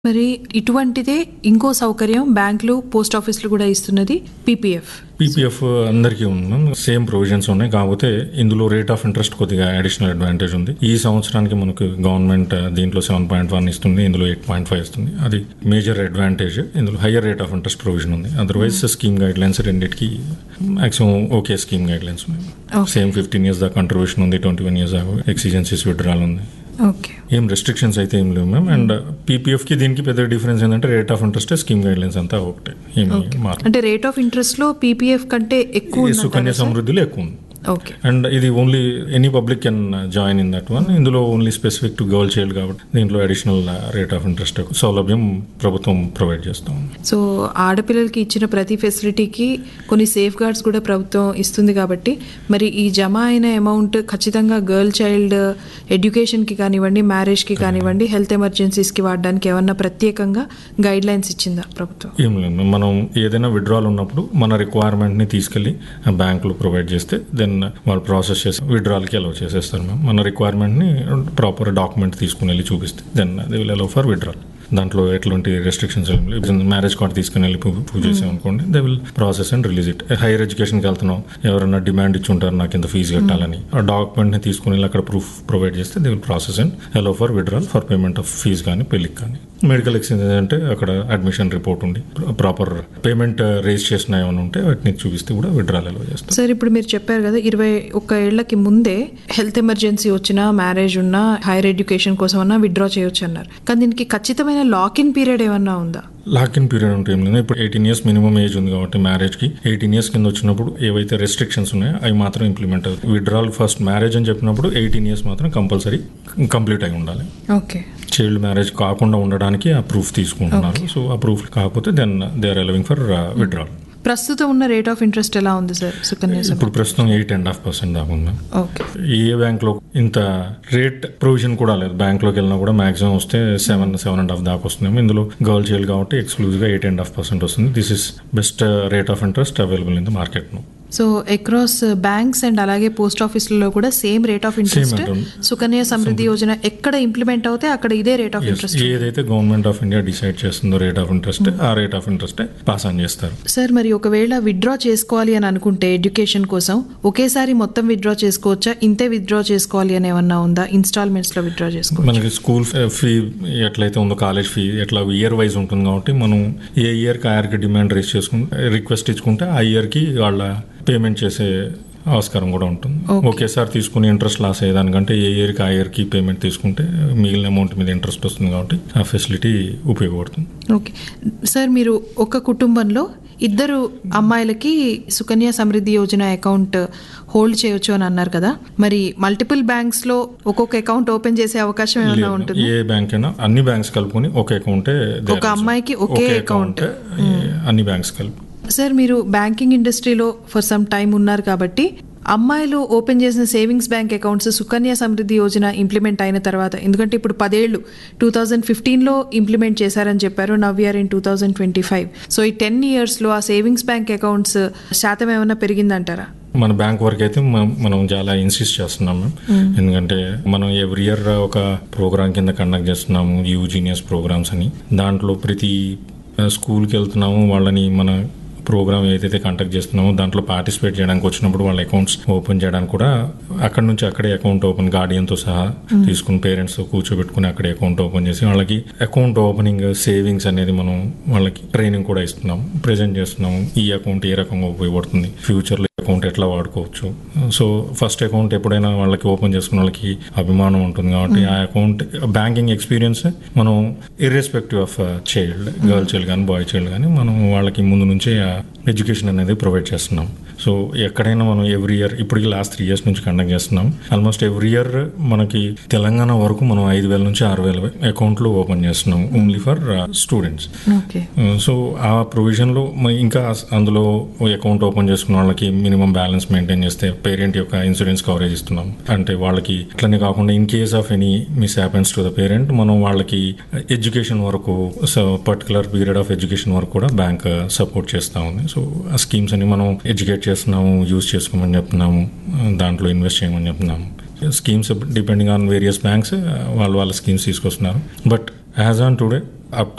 మరి ఇటువంటిదే ఇంకో సౌకర్యం బ్యాంకులు పోస్ట్ ఆఫీసులు కూడా ఇస్తున్నది పీపీఎఫ్. అందరికీ ఉంది, సేమ్ ప్రొవిజన్స్ ఉన్నాయి. కాకపోతే ఇందులో రేట్ ఆఫ్ ఇంట్రెస్ట్ కొద్దిగా అడిషనల్ అడ్వాంటేజ్ ఉంది. ఈ సంవత్సరానికి మనకు గవర్నమెంట్ దీంట్లో 7.1 ఇస్తుంది, ఇందులో 8.5 ఇస్తుంది. అది మేజర్ అడ్వాంటేజ్. ఇందులో higher rate of interest provision ఉంది. అదర్వైజ్ స్కీమ్ గైడ్ లైన్స్ రెండింటికి maximum okay scheme guide lines ఉన్నాయి. సేమ్ 15 years దాకా కంట్రిబ్యూషన్ ఉంది, 21 years దాకా ఎక్సిజెన్సీస్ విత్డ్రాల్ ఉంది. ఏం రెస్ట్రిక్షన్స్ అయితే ఏం లేవు మ్యామ్. అండ్ పీపీఎఫ్ కి దీనికి పెద్ద డిఫరెన్స్ ఏంటంటే rate of interest scheme guide lines అంతా ఒకటే. అంటే రేట్ ఆఫ్ ఇంట్రెస్ట్ లో పీపీఎఫ్ కంటే ఎక్కువ సుకన్య సమృద్ధిలో ఎక్కువ ఉంది. ఓకే. అండ్ ఇది only any public can join in that one. ఇందులో only specific to girl child కాబట్టి దీంట్లో అడిషనల్ రేట్ ఆఫ్ ఇంట్రెస్ట్ సౌలభ్యం ప్రభుత్వం ప్రొవైడ్ చేస్తాం. సో ఆడపిల్లలకి ఇచ్చిన ప్రతి ఫెసిలిటీకి కొన్ని సేఫ్ గార్డ్స్ కూడా ప్రభుత్వం ఇస్తుంది కాబట్టి మరి ఈ జమ అయిన అమౌంట్ ఖచ్చితంగా గర్ల్ చైల్డ్ ఎడ్యుకేషన్కి కానివ్వండి, మ్యారేజ్కి కానివ్వండి, హెల్త్ ఎమర్జెన్సీస్కి వాడడానికి ఏమన్నా ప్రత్యేకంగా గైడ్ లైన్స్ ఇచ్చిందా ప్రభుత్వం? ఏం లేదు, మనం ఏదైనా విత్డ్రాల్ ఉన్నప్పుడు మన రిక్వైర్మెంట్ని తీసుకెళ్ళి బ్యాంకులో ప్రొవైడ్ చేస్తే దెన్ వాళ్ళు ప్రాసెస్ చేసి విత్డ్రాల్కి అలౌ చేసేస్తారు మ్యామ్. మన రిక్వైర్మెంట్ని ప్రాపర్ డాక్యుమెంట్ తీసుకుని వెళ్ళి చూపిస్తే then they will allow for withdrawal. దాంట్లో ఎట్లాంటి రెస్ట్రిక్షన్స్ మ్యారేజ్ కార్డ్ తీసుకుని వెళ్ళి ప్రూవ్ చేసాం అనుకోండి, they will process and release it. Hire ఎడ్యుకేషన్కి వెళ్తున్నాం, ఎవరైనా డిమాండ్ ఇచ్చి ఉంటారు నాకు ఇంత ఫీజు కట్టాలని, ఆ డాక్యుమెంట్ని తీసుకుని వెళ్ళి అక్కడ ప్రూఫ్ ప్రొవైడ్ చేస్తే they will process and allow for withdrawal for payment of fee కానీ పెళ్లికి కానీ. మెడికల్ ఎక్స్చేంజ్ అంటే అక్కడ అడ్మిషన్ రిపోర్ట్ ఉండి ప్రాపర్ పేమెంట్ రేజ్ చేసిన ఏమైనా ఉంటే వాటిని చూపిస్తే కూడా విత్డ్రాల్ అలౌ చేస్తాం. సార్ ఇప్పుడు మీరు చెప్పారు కదా 21 ఏళ్లకి ముందే హెల్త్ ఎమర్జెన్సీ వచ్చినా, మ్యారేజ్ ఉన్నా, హైయర్ ఎడ్యుకేషన్ కోసం అన్నా విత్డ్రా చేయొచ్చు అన్నారు. కానీ దీనికి ఖచ్చితమైన లాక్-ఇన్ పీరియడ్ ఏమన్నా ఉందా? లాక్-ఇన్ పీరియడ్ ఉంటే ఏం లేదు. ఇప్పుడు 18 years మినిమం ఏజ్ ఉంది కాబట్టి మ్యారేజ్కి 18 years కింద వచ్చినప్పుడు ఏవైతే రెస్ట్రిక్షన్స్ ఉన్నాయో అవి మాత్రం ఇంప్లిమెంట్ అవుతాయి. విత్డ్రాల్ ఫస్ట్ మ్యారేజ్ అని చెప్పినప్పుడు 18 years మాత్రం కంపల్సరీ కంప్లీట్ అయి ఉండాలి. ఓకే. చైల్డ్ మ్యారేజ్ కాకుండా ఉండడానికి ఆ ప్రూఫ్ తీసుకుంటున్నారు. సో ఆ ప్రూఫ్ కాకపోతే then they are allowing for withdrawal. ప్రస్తుతం ఉన్న రేట్ ఆఫ్ ఇంట్రెస్ట్ ఎలా ఉంది సార్ సుకన్య? ఇప్పుడు ప్రస్తుతం 8.5% దాకా ఉంది. ఓకే. ఏ బ్యాంక్ లో ఇంత రేట్ ప్రొవిజన్ కూడా లేదు. బ్యాంక్ లోకి వెళ్ళినా కూడా మాక్సిమం వస్తే 7.5 దాకా వస్తుంది. ఇందులో గర్ల్ చైల్డ్ కాబట్టి ఎక్స్క్లూజివ్ గా 8.5% వస్తుంది. This is best rate of interest available in the market no. So across banks and అలాగే పోస్ట్ ఆఫీసులలో కూడా same rate of interest Sukanya Samriddhi Yojana ఎక్కడ ఇంప్లిమెంట్ అవుతే అక్కడ ఇదే రేట్ ఆఫ్ ఇంట్రెస్ట్. ఏదైతే గవర్నమెంట్ ఆఫ్ ఇండియా డిసైడ్ చేస్తుందో రేట్ ఆఫ్ ఇంట్రెస్ట్, ఆ rate of interest pass on చేస్తారు. సార్ మరి ఒకవేళ విత్డ్రా చేసుకోవాలి అని అనుకుంటే ఎడ్యుకేషన్ కోసం ఒకేసారి మొత్తం విత్డ్రా చేసుకోవచ్చా? ఇంతే విత్డ్రా చేసుకోవాలి అని ఏమన్నా ఉందా? ఇన్స్టాల్మెంట్స్ లో విత్డ్రా చేసుకోవచ్చు? మనకి స్కూల్ ఫీ ఎట్లయితే ఉందో కాలేజ్ ఫీ ఎట్లా ఇయర్ వైజ్ ఉంటుంది కాబట్టి మనం ఏ ఇయర్కి ఆ ఇయర్కి డిమాండ్ రేస్ చేసుకుంటే రిక్వెస్ట్ ఇచ్చుకుంటే ఆ ఇయర్కి వాళ్ళ పేమెంట్ చేసే ఆస్కారం కూడా ఉంటుంది. ఒకేసారి తీసుకుని ఇంట్రెస్ట్ లాస్ అయ్యేదానికంటే ఏ ఇయర్కి ఆ ఇయర్కి పేమెంట్ తీసుకుంటే మిగిలిన అమౌంట్ మీద ఇంట్రెస్ట్ వస్తుంది కాబట్టి ఆ ఫెసిలిటీ ఉపయోగపడుతుంది. ఓకే సార్, మీరు ఒక కుటుంబంలో 2 అమ్మాయిలకి సుకన్య సమృద్ధి యోజన అకౌంట్ హోల్డ్ చేయొచ్చు అని అన్నారు కదా, మరి మల్టిపుల్ బ్యాంక్స్ లో ఒక్కొక్క అకౌంట్ ఓపెన్ చేసే అవకాశం ఏమైనా ఉంటుంది? ఏ బ్యాంక్ అయినా అన్ని బ్యాంక్స్ కలుపుకొని ఒక అకౌంటే, ఒక అమ్మాయికి ఒకే అకౌంట్ అన్ని బ్యాంక్స్ కలుపు. సార్ మీరు బ్యాంకింగ్ ఇండస్ట్రీలో ఫర్ సమ్ టైమ్ ఉన్నారు కాబట్టి అమ్మాయిలు ఓపెన్ చేసిన savings bank accounts Sukanya Samriddhi Yojana implement అయిన తర్వాత, ఎందుకంటే ఇప్పుడు 10 ఏళ్ళు 2015లో ఇంప్లిమెంట్ చేశారని చెప్పారు, నవ్ వీఆర్ ఇన్ 2025. సో ఈ 10 years లో ఆ సేవింగ్స్ బ్యాంక్ అకౌంట్స్ శాతం ఏమైనా పెరిగిందంటారా? మన బ్యాంక్ వరకు అయితే మనం చాలా ఇన్సిస్ట్ చేస్తున్నాం. ఎందుకంటే మనం ఎవ్రీ ఇయర్ ఒక ప్రోగ్రామ్ కింద కండక్ట్ చేస్తున్నాము, యూజీనియస్ ప్రోగ్రామ్స్ అని. దాంట్లో ప్రతి స్కూల్కి వెళ్తున్నాము, వాళ్ళని మన ప్రోగ్రామ్ ఏదైతే కండక్ట్ చేస్తున్నామో దాంట్లో పార్టిసిపేట్ చేయడానికి వచ్చినప్పుడు వాళ్ళ అకౌంట్స్ ఓపెన్ చేయడానికి కూడా అక్కడ నుంచి అక్కడే అకౌంట్ ఓపెన్ గార్డియన్తో సహా తీసుకుని పేరెంట్స్తో కూర్చోబెట్టుకుని అక్కడే అకౌంట్ ఓపెన్ చేసి వాళ్ళకి అకౌంట్ ఓపెనింగ్, సేవింగ్స్ అనేది మనం వాళ్ళకి ట్రైనింగ్ కూడా ఇస్తున్నాం, ప్రెజెంట్ చేస్తున్నాము. ఈ అకౌంట్ ఏ రకంగా ఉపయోగపడుతుంది, ఫ్యూచర్లో అకౌంట్ ఎట్లా వాడుకోవచ్చు. సో ఫస్ట్ అకౌంట్ ఎప్పుడైనా వాళ్ళకి ఓపెన్ చేసుకున్న వాళ్ళకి అభిమానం ఉంటుంది కాబట్టి ఆ అకౌంట్ బ్యాంకింగ్ ఎక్స్పీరియన్స్ మనం irrespective of child, girl child కానీ బాయ్ చైల్డ్ కానీ మనం వాళ్ళకి ముందు నుంచే ఎడ్యుకేషన్ అనేది ప్రొవైడ్ చేస్తున్నాం. సో ఎక్కడైనా మనం ఎవ్రీ ఇయర్, ఇప్పటికి లాస్ట్ 3 years నుంచి కండక్ట్ చేస్తున్నాం. ఆల్మోస్ట్ ఎవ్రీ ఇయర్ మనకి తెలంగాణ వరకు మనం 5,000 నుంచి 6,000 అకౌంట్లు ఓపెన్ చేస్తున్నాం ఓన్లీ ఫర్ స్టూడెంట్స్. సో ఆ ప్రొవిజన్లో ఇంకా అందులో అకౌంట్ ఓపెన్ చేసుకున్న వాళ్ళకి మినిమం బ్యాలెన్స్ మెయింటైన్ చేస్తే పేరెంట్ యొక్క ఇన్సూరెన్స్ కవరేజ్ ఇస్తున్నాం. అంటే వాళ్ళకి అట్లనే కాకుండా in case of any miss happens to the parent మనం వాళ్ళకి ఎడ్యుకేషన్ వరకు పర్టికులర్ పీరియడ్ ఆఫ్ ఎడ్యుకేషన్ వరకు కూడా బ్యాంక్ సపోర్ట్ చేస్తూ ఉంది. సో ఆ స్కీమ్స్ అని మనం ఎడ్యుకేట్ చేస్తున్నాము, యూజ్ చేసుకోమని చెప్తున్నాము, దాంట్లో ఇన్వెస్ట్ చేయమని చెప్తున్నాము. Schemes depending on various banks వాళ్ళ స్కీమ్స్ తీసుకొస్తున్నారు. But as on today up